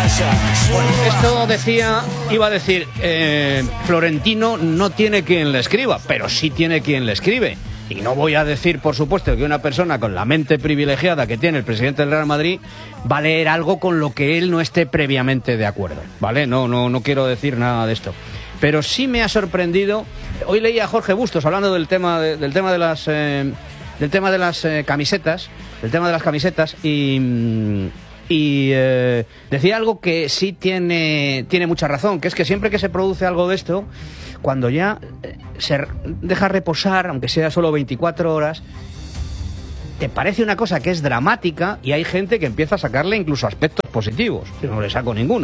Bueno, esto iba a decir, Florentino no tiene quien le escriba, pero sí tiene quien le escribe. Y no voy a decir, por supuesto, que una persona con la mente privilegiada que tiene el presidente del Real Madrid va a leer algo con lo que él no esté previamente de acuerdo, ¿vale? No quiero decir nada de esto. Pero sí me ha sorprendido. Hoy leí a Jorge Bustos hablando del tema de las camisetas, y decía algo que sí tiene mucha razón, que es que siempre que se produce algo de esto, cuando ya se deja reposar, aunque sea solo 24 horas, te parece una cosa que es dramática y hay gente que empieza a sacarle incluso aspectos positivos. Yo no le saco ninguno.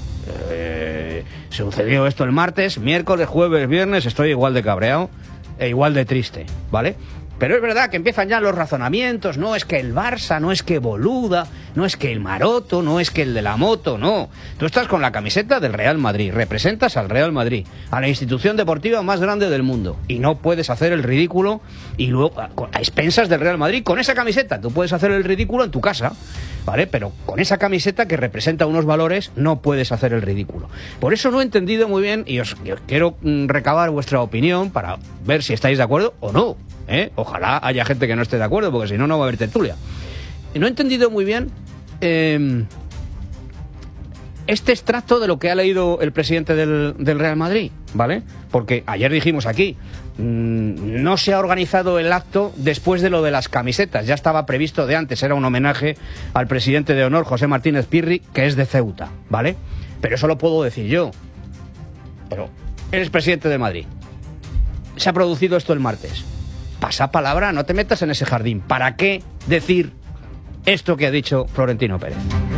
Sucedió esto el martes, miércoles, jueves, viernes, estoy igual de cabreado e igual de triste, ¿vale? Pero es verdad que empiezan ya los razonamientos, no es que el Barça, no es que Boluda, no es que el Maroto, no es que el de la moto, no. Tú estás con la camiseta del Real Madrid, representas al Real Madrid, a la institución deportiva más grande del mundo, y no puedes hacer el ridículo y luego a expensas del Real Madrid con esa camiseta. Tú puedes hacer el ridículo en tu casa, ¿vale? Pero con esa camiseta que representa unos valores no puedes hacer el ridículo. Por eso no he entendido muy bien y os quiero recabar vuestra opinión para ver si estáis de acuerdo o no. Ojalá haya gente que no esté de acuerdo, porque si no, no va a haber tertulia. No he entendido muy bien este extracto de lo que ha leído el presidente del Real Madrid, ¿vale? Porque ayer dijimos aquí, no se ha organizado el acto después de lo de las camisetas, ya estaba previsto de antes, era un homenaje al presidente de honor, José Martínez Pirri, que es de Ceuta, ¿vale? Pero eso lo puedo decir yo. Pero eres presidente de Madrid. Se ha producido esto el martes. Pasa palabra, no te metas en ese jardín. ¿Para qué decir esto que ha dicho Florentino Pérez?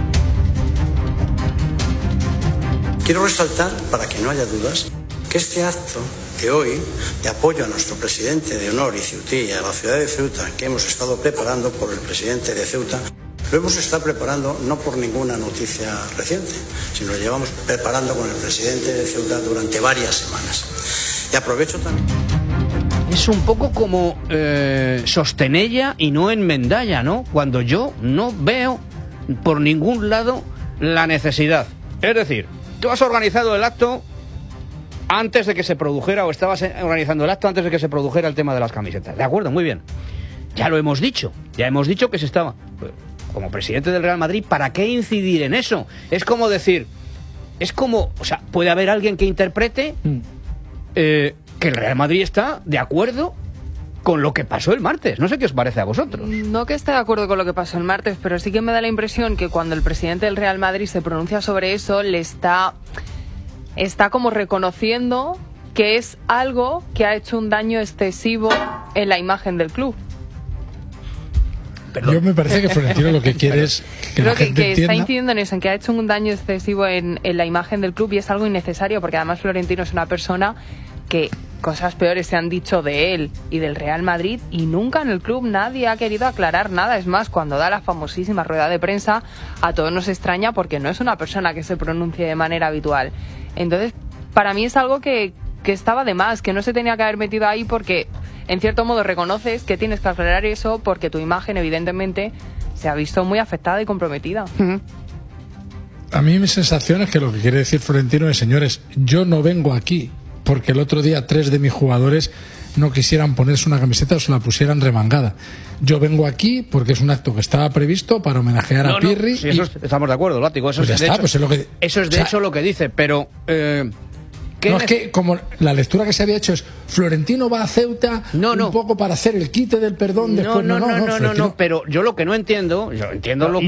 Quiero resaltar, para que no haya dudas, que este acto de hoy, de apoyo a nuestro presidente de honor y ceutí, a la ciudad de Ceuta, que hemos estado preparando por el presidente de Ceuta, lo hemos estado preparando no por ninguna noticia reciente, sino lo llevamos preparando con el presidente de Ceuta durante varias semanas. Y aprovecho también... Es un poco como Sostenella y no enmendalla, ¿no? Cuando yo no veo por ningún lado la necesidad. Es decir, tú has organizado el acto antes de que se produjera, o estabas organizando el acto antes de que se produjera el tema de las camisetas. De acuerdo, muy bien. Ya lo hemos dicho. Ya hemos dicho que se estaba... Como presidente del Real Madrid, ¿para qué incidir en eso? Es como decir... Es como... O sea, puede haber alguien que interprete... que el Real Madrid está de acuerdo con lo que pasó el martes. No sé qué os parece a vosotros. No que esté de acuerdo con lo que pasó el martes, pero sí que me da la impresión que cuando el presidente del Real Madrid se pronuncia sobre eso, le está como reconociendo que es algo que ha hecho un daño excesivo en la imagen del club. Perdón. Yo me parece que Florentino lo que quiere es que creo la gente que entienda... está incidiendo en eso, en que ha hecho un daño excesivo en la imagen del club, y es algo innecesario, porque además Florentino es una persona que cosas peores se han dicho de él y del Real Madrid, y nunca en el club nadie ha querido aclarar nada. Es más, cuando da la famosísima rueda de prensa, a todos nos extraña porque no es una persona que se pronuncie de manera habitual. Entonces, para mí es algo que estaba de más, que no se tenía que haber metido ahí, porque en cierto modo reconoces que tienes que aclarar eso porque tu imagen evidentemente se ha visto muy afectada y comprometida. A mí mi sensación es que lo que quiere decir Florentino es: señores, yo no vengo aquí porque el otro día 3 de mis jugadores no quisieran ponerse una camiseta o se la pusieran remangada. Yo vengo aquí porque es un acto que estaba previsto para homenajear a Pirri. Sí, eso estamos de acuerdo, Látigo. Eso pues es ya está, pues es lo que... Eso es de hecho lo que dice, pero... No, es que como la lectura que se había hecho es Florentino va a Ceuta un poco para hacer el quite del perdón después. No, pero yo lo que no entiendo, entiendo lo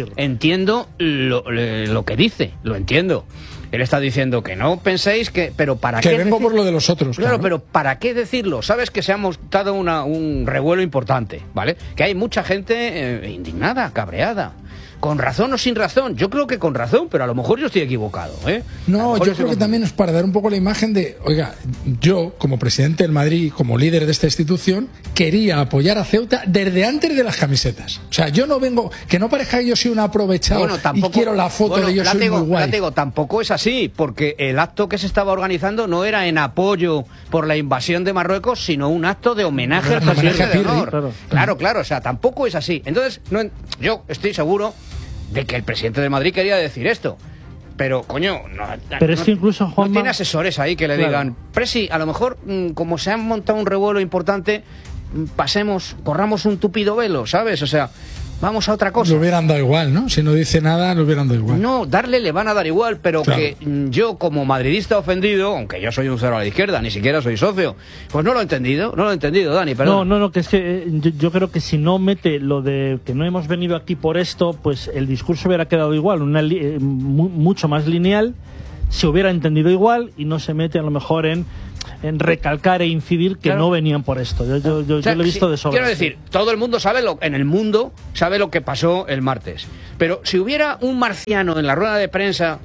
que dice, lo entiendo. Él está diciendo que no penséis que... Pero ¿para qué? Que vengo por lo de los otros. Claro, pero ¿para qué decirlo? Sabes que se ha montado un revuelo importante, ¿vale? Que hay mucha gente indignada, cabreada. ¿Con razón o sin razón? Yo creo que con razón, pero a lo mejor yo estoy equivocado, ¿eh? No, yo creo que también es para dar un poco la imagen de, oiga, yo como presidente del Madrid, como líder de esta institución, quería apoyar a Ceuta desde antes de las camisetas. O sea, yo no vengo, que no parezca que yo soy un aprovechado y quiero la foto de yo soy muy guay. Tampoco es así, porque el acto que se estaba organizando no era en apoyo por la invasión de Marruecos, sino un acto de homenaje al presidente de honor. Claro, o sea, tampoco es así. Entonces, yo estoy seguro de que el presidente de Madrid quería decir esto. pero coño, pero es que incluso Juanma, no tiene asesores ahí que le digan, Presi, a lo mejor como se han montado un revuelo importante, corramos un tupido velo, ¿sabes? O sea, vamos a otra cosa. Le hubieran dado igual, ¿no? Si no dice nada, le hubieran dado igual. No, le van a dar igual, pero claro, que yo como madridista ofendido, aunque yo soy un cero a la izquierda, ni siquiera soy socio, pues no lo he entendido, Dani, perdón. No, que es que yo creo que si no mete lo de que no hemos venido aquí por esto, pues el discurso hubiera quedado igual, mucho más lineal, se hubiera entendido igual y no se mete a lo mejor en recalcar e incidir que no venían por esto. Yo lo he visto de sobra. Quiero decir, todo el mundo en el mundo sabe lo que pasó el martes. Pero si hubiera un marciano en la rueda de prensa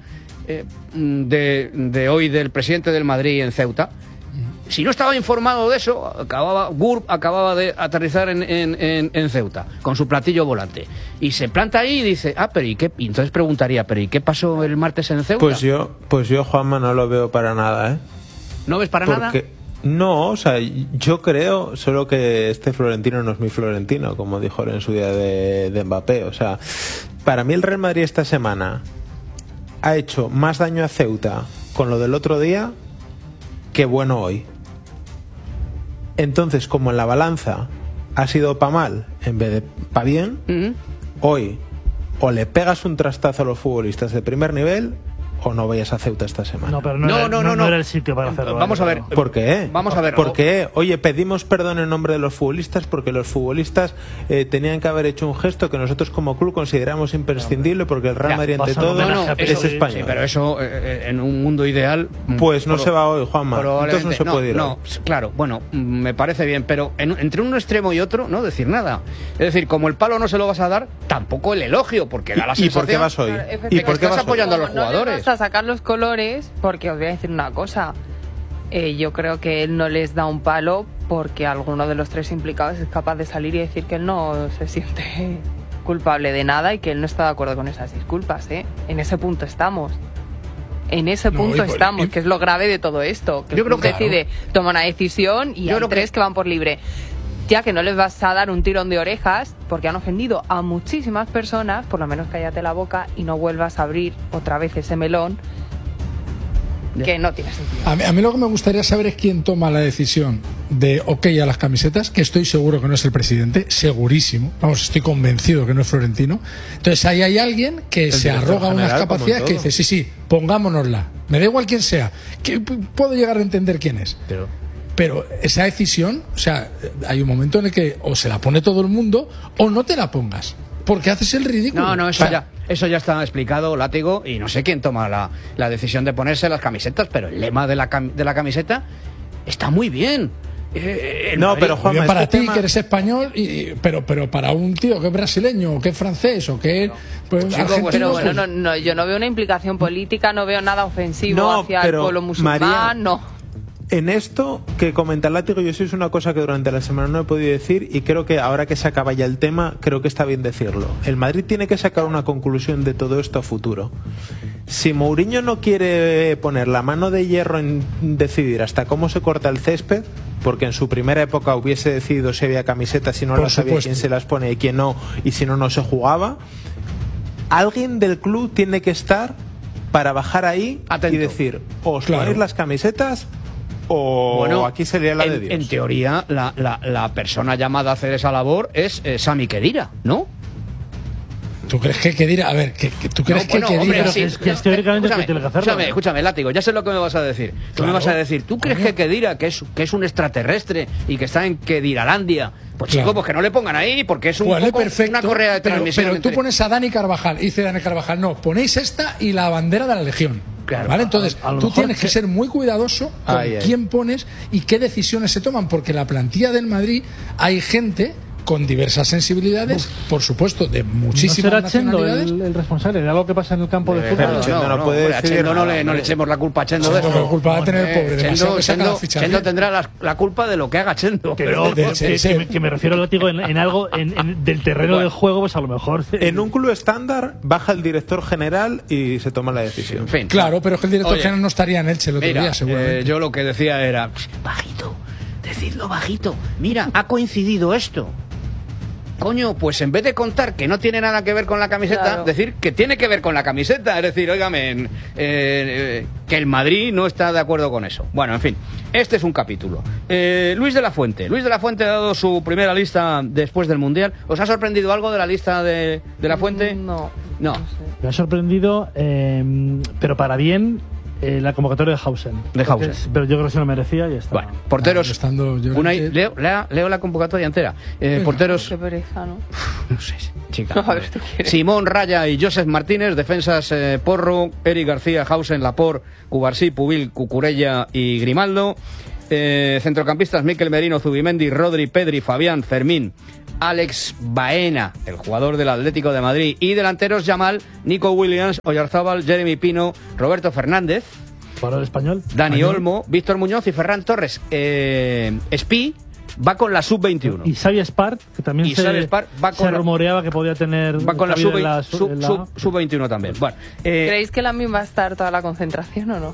de hoy del presidente del Madrid en Ceuta, si no estaba informado de eso, GURB acababa de aterrizar en Ceuta con su platillo volante y se planta ahí y dice, pero ¿y qué? Y entonces preguntaría, ¿pero y qué pasó el martes en Ceuta? Pues yo Juanma, no lo veo para nada, ¿eh? ¿No ves para nada? No, o sea, yo creo solo que este Florentino no es mi Florentino, como dijo en su día de Mbappé. O sea, para mí el Real Madrid esta semana ha hecho más daño a Ceuta con lo del otro día que bueno hoy. Entonces, como en la balanza ha sido pa' mal en vez de pa' bien, hoy o le pegas un trastazo a los futbolistas de primer nivel o no vayas a Ceuta esta semana. No, pero no era el sitio para hacerlo. Vamos a ver. ¿Por qué? Vamos a ver. ¿Por qué? Oye, pedimos perdón en nombre de los futbolistas porque los futbolistas tenían que haber hecho un gesto que nosotros como club consideramos imprescindible porque el Real Madrid ante todo es español. Sí, pero eso en un mundo ideal... Pues no se va hoy, Juanma. Entonces no se puede ir. No, claro, bueno, me parece bien, pero entre un extremo y otro, no decir nada. Es decir, como el palo no se lo vas a dar, tampoco el elogio, porque da la sensación... ¿Y por qué vas hoy? ¿Y por qué estás apoyando a los jugadores? A sacar los colores, porque os voy a decir una cosa, yo creo que él no les da un palo porque alguno de los tres implicados es capaz de salir y decir que él no se siente culpable de nada y que él no está de acuerdo con esas disculpas, en ese punto estamos. En ese punto estamos, que es lo grave de todo esto, que yo creo que decide, toma una decisión y hay tres que van por libre. Ya que no les vas a dar un tirón de orejas porque han ofendido a muchísimas personas, por lo menos cállate la boca y no vuelvas a abrir otra vez ese melón que no tiene sentido. A mí lo que me gustaría saber es quién toma la decisión de ok a las camisetas, que estoy seguro que no es el presidente, segurísimo, vamos, estoy convencido que no es Florentino. Entonces ahí hay alguien que se arroga unas capacidades que dice, sí, pongámonosla, me da igual quién sea, que puedo llegar a entender quién es. Pero esa decisión, o sea, hay un momento en el que o se la pone todo el mundo o no te la pongas, porque haces el ridículo. No, eso ya está explicado, Látigo, y no sé quién toma la decisión de ponerse las camisetas, pero el lema de la camiseta está muy bien. Pero Juanma, para ti que eres español, pero para un tío que es brasileño o que es francés o que es argentino, pero yo no veo una implicación política, no veo nada ofensivo hacia el pueblo musulmán, María, no. En esto que comenta el Látigo, yo sí es una cosa que durante la semana no he podido decir y creo que ahora que se acaba ya el tema, creo que está bien decirlo. El Madrid tiene que sacar una conclusión de todo esto a futuro. Si Mourinho no quiere poner la mano de hierro en decidir hasta cómo se corta el césped, porque en su primera época hubiese decidido si había camisetas, si no las había, quién se las pone y quién no, y si no, no se jugaba, alguien del club tiene que estar para bajar ahí y decir, os ponéis las camisetas o aquí sería la de Dios. En teoría, la persona llamada a hacer esa labor es Sami Khedira, ¿no? ¿Tú crees que Khedira? A ver, ¿tú crees que Khedira? Hombre, sí, que es teóricamente que tiene que hacerlo. Escúchame, Látigo, ya sé lo que me vas a decir. Tú me vas a decir, ¿tú crees que Khedira, que es un extraterrestre y que está en Khediralandia? Pues chico, pues que no le pongan ahí, porque es una correa de transmisión. Pero tú pones a Dani Carvajal, y dice Dani Carvajal, no, ponéis esta y la bandera de la Legión. Claro, ¿vale? Entonces, tú tienes que ser muy cuidadoso con quién pones y qué decisiones se toman, porque en la plantilla del Madrid hay gente con diversas sensibilidades, por supuesto, de muchísimas nacionalidades. ¿No será Chendo el responsable de algo que pasa en el campo de fútbol? No le echemos la culpa a Chendo de eso. La culpa va a tener el pobre, demasiado que saca la ficha. Chendo tendrá la culpa de lo que haga Chendo. Pero que me refiero, Látigo, en algo del terreno del juego, pues a lo mejor... En un club estándar baja el director general y se toma la decisión. En fin, claro, pero es que el director general no estaría en Elche el otro día, seguramente. Yo lo que decía era, bajito, decidlo bajito. Mira, ha coincidido esto. coño, pues en vez de contar que no tiene nada que ver con la camiseta, Claro. decir que tiene que ver con la camiseta. Es decir, óigame, que el Madrid no está de acuerdo con eso. Bueno, en fin, este es un capítulo. Luis de la Fuente. Luis de la Fuente ha dado su primera lista después del Mundial. ¿Os ha sorprendido algo de la lista de la Fuente? No. No. sé. Me ha sorprendido, pero para bien, la convocatoria de Hausen. De Hausen. Pero yo creo que se lo merecía y ya está. Bueno, porteros. Estando Llorente. Leo la convocatoria entera. Porteros. Qué pereza, ¿no? No sé, chica. A ver, ¿tú quieres? Simón, Raya y Joseph Martínez. Defensas, Porro, Eric García, Hausen, Laporte, Cubarsí, Pubil, Cucurella y Grimaldo. Centrocampistas, Mikel Merino, Zubimendi, Rodri, Pedri, Fabián, Fermín, Alex Baena, el jugador del Atlético de Madrid. Y delanteros, Yamal, Nico Williams, Oyarzábal, Jeremy Pino, Roberto Fernández, Jugador español. Dani Olmo, Víctor Muñoz y Ferran Torres. Espi va con la sub-21. Y Xavi Espart, que también Y Xavi Espart va con se la- rumoreaba que podía tener. Va con la cabida en la- sub-21 también. Bueno, ¿Creéis que Lamine va a estar toda la concentración o no?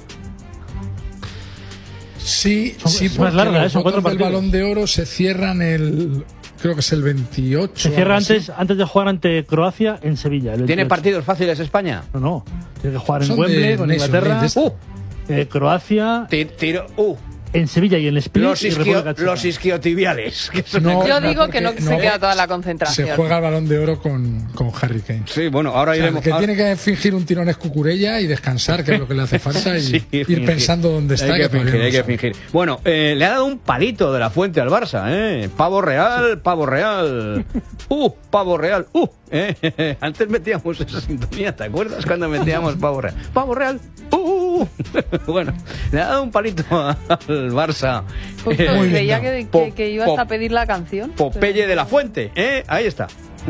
Sí, Son- sí, es más porque larga, los son 4 votos del partidos. Balón de Oro se cierran creo que es el 28. Se cierra algo así. antes de jugar ante Croacia en Sevilla. el ¿tiene 28. partidos fáciles España? No. Tiene que jugar en Son Wembley de con Nations Inglaterra. League, Croacia, Tiro. en Sevilla y en Split. y República Checa. Los isquiotibiales. Que son- No, Yo no, digo que no porque se queda toda la concentración. Se juega el Balón de Oro con Harry Kane. Sí, bueno, ahora O sea, iremos. el que ahora- tiene que fingir un tirón es Cucurella y descansar, que es lo que le hace falta, y Sí, ir fingir. pensando dónde está. Hay que todavía fingir, no hay que lo sabe. fingir. Bueno, le ha dado un palito de la Fuente al Barça, ¿eh? Pavo real, pavo real. Pavo real. Antes metíamos esa sintonía, ¿te acuerdas? Cuando metíamos pavo real. Pavo real. Bueno, le ha dado un palito al Barça. Pues Muy bien creía dado. que ibas a pedir la canción. Popeye de la Fuente, ¿eh? Ahí está.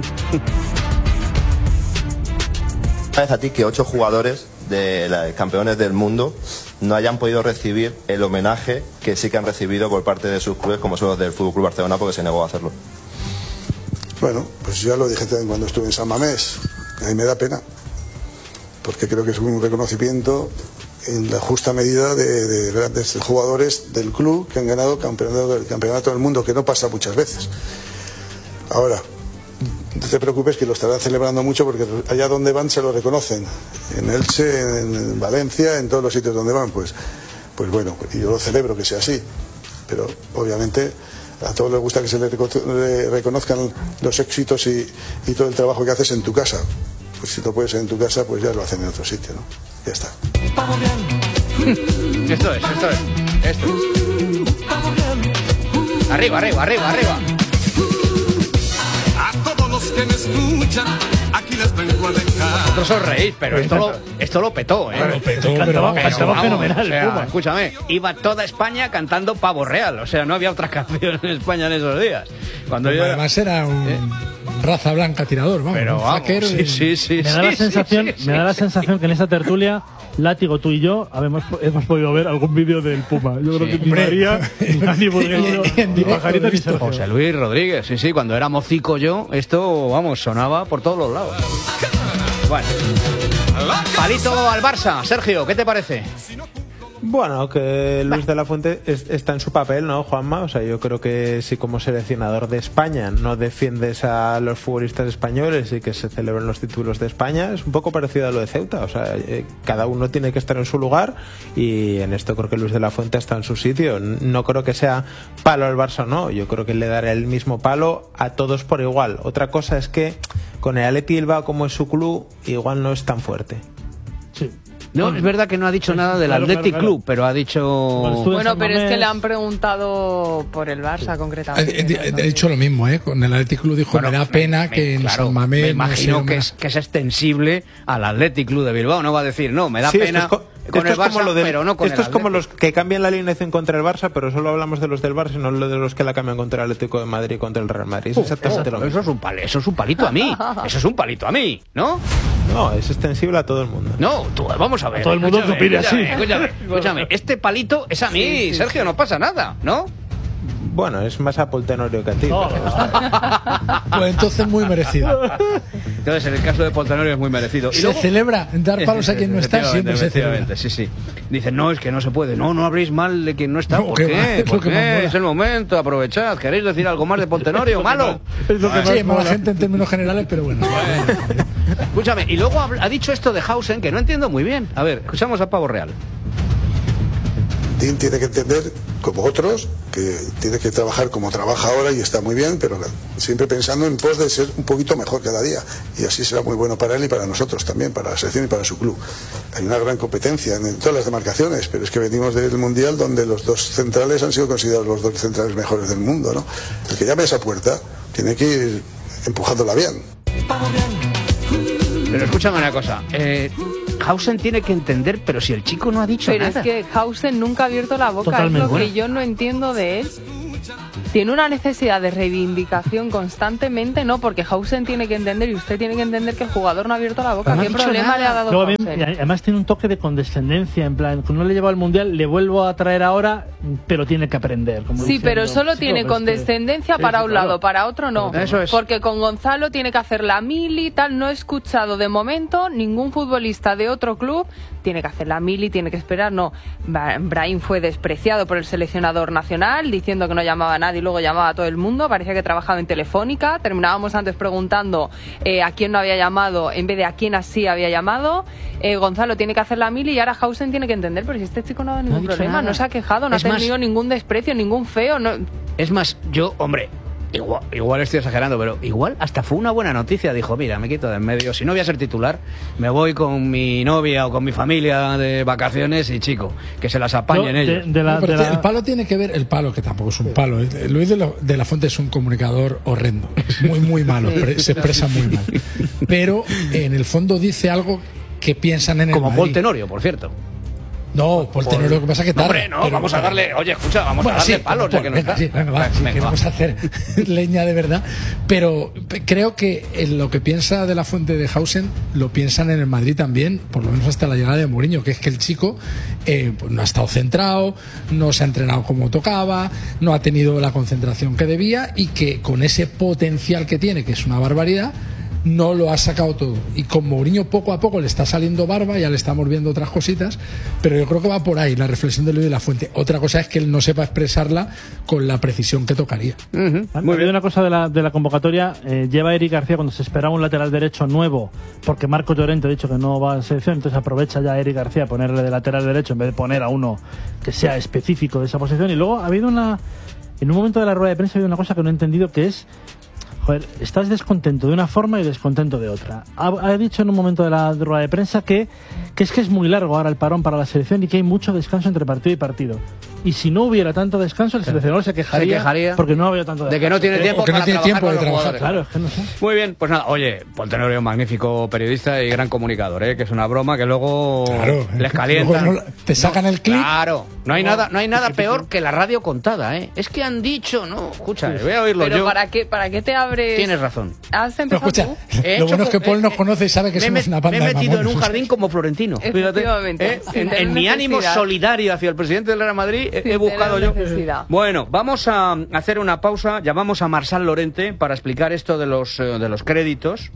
¿Sabes a ti que 8 jugadores de los campeones del mundo no hayan podido recibir el homenaje que sí que han recibido por parte de sus clubes, como son los del FC Barcelona, porque se negó a hacerlo? Bueno, pues ya lo dije también cuando estuve en San Mamés. A mí me da pena, porque creo que es un reconocimiento en la justa medida de grandes jugadores del club que han ganado el campeonato del mundo, que no pasa muchas veces. Ahora, no te preocupes, que lo estarán celebrando mucho, porque allá donde van se lo reconocen. En Elche, en Valencia, en todos los sitios donde van, pues bueno, y yo lo celebro que sea así. Pero obviamente a todos les gusta que se le reconozcan los éxitos y todo el trabajo que haces en tu casa. Pues si no puedes en tu casa, pues ya lo hacen en otro sitio, ¿no? Ya está. Esto es. Arriba. A todos los que me escuchan, aquí les vengo a dejar. Vosotros os reís, pero esto lo petó, ¿eh? Lo petó, Cantaba- pero vamos, cantaba Vamos, fenomenal, o sea, Puma. escúchame, iba toda España cantando Pavo Real, o sea, no había otra canción en España en esos días. Cuando yo además era un raza blanca tirador, vamos. pero un vamos, fucker y- sí. Me da la sensación que en esta tertulia, Látigo, tú y yo hemos podido ver algún vídeo del Puma. Yo creo que ni Hombre. María, ni Dani Burgueño, En ni directo Pajarito, lo he ni visto. Sergio. José Luis Rodríguez, sí, cuando era mocico yo, esto, vamos, sonaba por todos los lados. Bueno, palito al Barça, Sergio, ¿qué te parece? Bueno, que Luis de la Fuente está en su papel, ¿no, Juanma? O sea, yo creo que si como seleccionador de España no defiendes a los futbolistas españoles y que se celebren los títulos de España, es un poco parecido a lo de Ceuta. O sea, cada uno tiene que estar en su lugar, y en esto creo que Luis de la Fuente está en su sitio. No creo que sea palo al Barça, no. Yo creo que le dará el mismo palo a todos por igual. Otra cosa es que con el Athletic Bilbao, como es su club, igual no es tan fuerte. Sí. No, es verdad que no ha dicho nada del Claro, Athletic claro. Club, pero ha dicho... Bueno, pero es que le han preguntado por el Barça concretamente. He dicho lo mismo, ¿eh? Con el Athletic Club dijo, Bueno, me da pena que en claro, San Mamés... me imagino no se que es extensible al Athletic Club de Bilbao. No va a decir, no, me da Sí, pena esto con el es como Barça, lo del- pero no con esto el es como Athletic. los que cambian la alineación contra el Barça, pero solo hablamos de los del Barça y no de los que la cambian contra el Atlético de Madrid y contra el Real Madrid. Es exactamente lo mismo. Eso es un palito a mí. Eso es un palito a mí, ¿no? No, es extensible a todo el mundo. No, vamos a ver. A todo el mundo que opine así. Escúchame. Este palito es a mí, Sergio, no pasa nada, ¿no? Bueno, es más a Paul Tenorio que a ti. No. Pues entonces muy merecido. Entonces, en el caso de Paul Tenorio es muy merecido. Se celebra dar palos a quien no está, siempre se celebra. Sí. Dicen, no, es que no se puede. No habléis mal de quien no está. No, ¿Por que qué? va, ¿Por que más qué? mola. Es el momento, aprovechad. ¿Queréis decir algo más de Paul Tenorio? ¿Malo? Sí, mala gente en términos generales, pero bueno. Escúchame, y luego ha dicho esto de Hausen que no entiendo muy bien. A ver, escuchamos a Pavo Real. Dean tiene que entender, como otros, que tiene que trabajar como trabaja ahora y está muy bien, pero siempre pensando en pos de ser un poquito mejor cada día. Y así será muy bueno para él y para nosotros también, para la selección y para su club. Hay una gran competencia en todas las demarcaciones, pero es que venimos del Mundial donde los dos centrales han sido considerados los dos centrales mejores del mundo, ¿no? El que llame a esa puerta tiene que ir empujándola bien. Pero escúchame una cosa. Hausen tiene que entender, pero si el chico no ha dicho pero nada. es que Hausen nunca ha abierto la boca. Totalmente. Es lo Bueno. que yo no entiendo de él. Tiene una necesidad de reivindicación constantemente, ¿no? Porque Hausen tiene que entender y usted tiene que entender que el jugador no ha abierto la boca. No ha ¿Qué dicho problema nada. le ha dado Luego, y Hausen? además tiene un toque de condescendencia, en plan, cuando no le lleva al Mundial, le vuelvo a traer ahora, pero tiene que aprender. Como Sí, diciendo, pero solo sí, tiene pero es que- condescendencia sí, para sí, un claro. lado, para otro no. Eso es. Porque con Gonzalo tiene que hacer la mili y tal. No he escuchado de momento ningún futbolista de otro club tiene que hacer la mili, tiene que esperar. No, Brahim fue despreciado por el seleccionador nacional diciendo que no llamaba a nadie y luego llamaba a todo el mundo. Parecía que trabajaba en Telefónica. Terminábamos antes preguntando a quién no había llamado en vez de a quién así había llamado. Gonzalo tiene que hacer la mili y ahora Hausen tiene que entender, pero si este chico no ha dado ningún dicho problema, nada. no se ha quejado, no Es ha más- tenido ningún desprecio, ningún feo. No, Es más, yo, hombre, igual estoy exagerando, pero igual hasta fue una buena noticia. Dijo, mira, me quito de en medio. Si no voy a ser titular, me voy con mi novia o con mi familia de vacaciones y, chico, que se las apañen Yo, ellos. No, pero el palo tiene que ver, el palo que tampoco es un palo. Luis de la Fuente es un comunicador horrendo, es muy malo, se expresa muy mal. Pero en el fondo dice algo que piensan en el Como Madrid. Paul Tenorio, por cierto. No, Paul Tenorio lo que pasa es que tarda. Hombre, no, pero- vamos a darle, oye, escucha, vamos Bueno, a darle sí, palos, ya Paul, que no venga, está. sí, venga, va, sí, Venga, queremos va. hacer leña de verdad. Pero creo que en lo que piensa de la Fuente de Hausen lo piensan en el Madrid también, por lo menos hasta la llegada de Mourinho, que es que el chico pues no ha estado centrado, no se ha entrenado como tocaba, no ha tenido la concentración que debía y que con ese potencial que tiene, que es una barbaridad, no lo ha sacado todo. Y con Mourinho poco a poco le está saliendo barba, ya le estamos viendo otras cositas, pero yo creo que va por ahí la reflexión de Luis de la Fuente. Otra cosa es que él no sepa expresarla con la precisión que tocaría. Muy bien. Una cosa de la convocatoria, lleva a Eric García cuando se esperaba un lateral derecho nuevo, porque Marco Llorente ha dicho que no va a selección, entonces aprovecha ya a Eric García a ponerle de lateral derecho en vez de poner a uno que sea específico de esa posición. Y luego ha habido en un momento de la rueda de prensa ha habido una cosa que no he entendido, que es, joder, estás descontento de una forma y descontento de otra. Ha dicho en un momento de la rueda de prensa que es muy largo ahora el parón para la selección y que hay mucho descanso entre partido y partido. Y si no hubiera tanto descanso, el seleccionador se quejaría porque no había tanto descanso. De que no tiene tiempo que no para tiene trabajar tiempo con de los trabajar. jugadores. Claro, es que no sé. Muy bien, pues nada, oye, Paul Tenorio, magnífico periodista y gran comunicador, que es una broma que luego Claro, les calientan. luego te sacan el clip. Claro, no hay nada peor que la radio contada, Es que han dicho, no, escucha, voy a oírlo pero yo. ¿para qué te abres? Tienes razón. ¿Has No, empezado escucha, tú? He lo hecho bueno es que co- Paul nos conoce y sabe que somos una Me banda he de metido en un mamones. jardín como Florentino. Fíjate. Efectivamente, sin En tener mi ánimo necesidad. solidario hacia el presidente del Real Madrid he Sin buscado tener yo. necesidad. Bueno, vamos a hacer una pausa. Llamamos a Marsal Lorente para explicar esto de los créditos.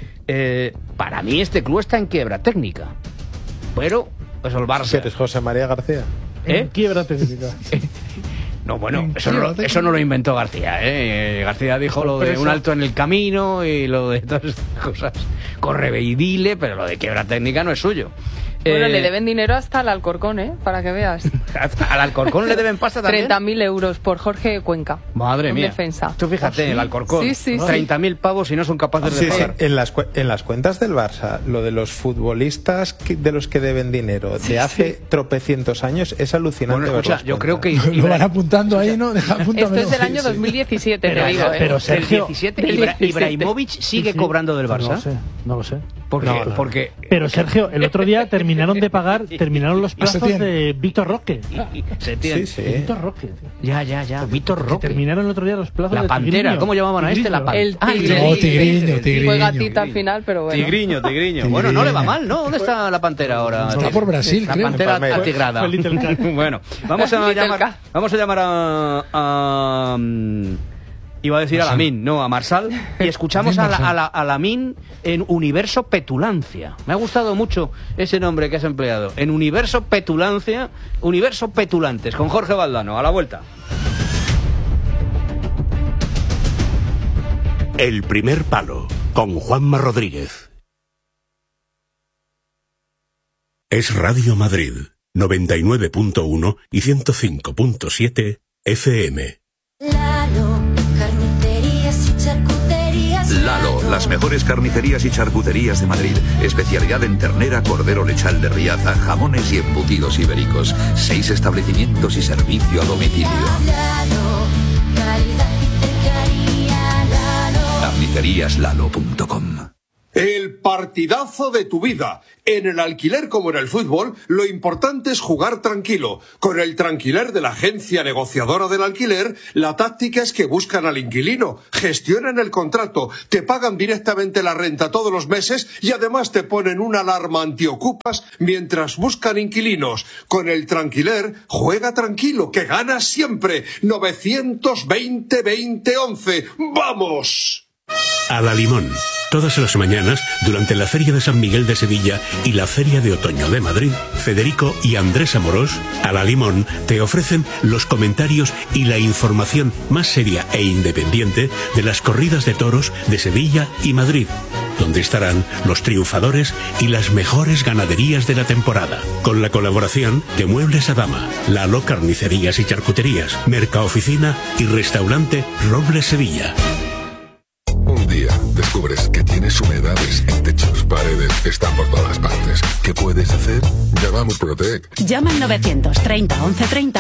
Para mí este club está en quiebra técnica. Pero, pues el Barça. ¿Eres José María García? En quiebra técnica. No, bueno, eso no lo inventó García, García dijo lo de un alto en el camino y lo de todas estas cosas. Corre y dile, pero lo de quiebra técnica no es suyo. Bueno, le deben dinero hasta al Alcorcón, para que veas. ¿Al Alcorcón le deben pasta también? 30.000 euros por Jorge Cuenca. Madre en mía. defensa. Tú fíjate, el Alcorcón. Sí, sí, sí. 30.000 pavos y no son capaces de Sí, sí. pagar. En las cuentas del Barça, lo de los futbolistas de los que deben dinero de hace tropecientos años es alucinante. Bueno, escucha, ver las yo creo cuentas. que Lo van apuntando ahí, ¿no? Deja Esto apúntamelo. es del año Sí, sí. 2017, te digo, pero del Sergio, 17, del 17. Ibrahimovic sigue Sí, sí. cobrando del No Barça. lo sé. Porque Pero Sergio, el otro día terminaron los Hace plazos tiempo. de Víctor Roque. y se tiene. Sí. Vitor Roque. Ya. Vitor Roque. Terminaron el otro día los plazos La de Pantera, Tigriño. ¿cómo llamaban a este? La El Tigriño. Fue gatita al final, pero bueno. Tigriño. Bueno, no le va mal, ¿no? ¿Dónde está la Pantera ahora? Está por Brasil, la creo. Pantera atigrada. Fue Little Cat. Bueno, vamos a llamar a iba a decir a Lamin, no, a Marsal, y escuchamos a Lamin en Universo Petulancia. Me ha gustado mucho ese nombre que has empleado. En Universo Petulancia, Universo Petulantes, con Jorge Valdano. A la vuelta. El primer palo, con Juanma Rodríguez. Es Radio Madrid, 99.1 y 105.7 FM. Lalo, las mejores carnicerías y charcuterías de Madrid. Especialidad en ternera, cordero lechal de Riaza, jamones y embutidos ibéricos. 6 establecimientos y servicio a domicilio. Carniceríaslalo.com. El partidazo de tu vida. En el alquiler como en el fútbol, lo importante es jugar tranquilo. Con el Tranquiler de la agencia negociadora del alquiler, la táctica es que buscan al inquilino, gestionan el contrato, te pagan directamente la renta todos los meses y además te ponen una alarma antiocupas mientras buscan inquilinos. Con el Tranquiler, juega tranquilo, que ganas siempre. 920-2011. ¡Vamos! A la Limón, todas las mañanas, durante la Feria de San Miguel de Sevilla y la Feria de Otoño de Madrid, Federico y Andrés Amorós, a la Limón, te ofrecen los comentarios y la información más seria e independiente de las corridas de toros de Sevilla y Madrid, donde estarán los triunfadores y las mejores ganaderías de la temporada, con la colaboración de Muebles a Dama, Lalo Carnicerías y Charcuterías, Mercaoficina y Restaurante Robles Sevilla. Un día descubres que tienes humedades en techos, paredes, están por todas partes. ¿Qué puedes hacer? Llama a Murprotec. Llama al 930 1130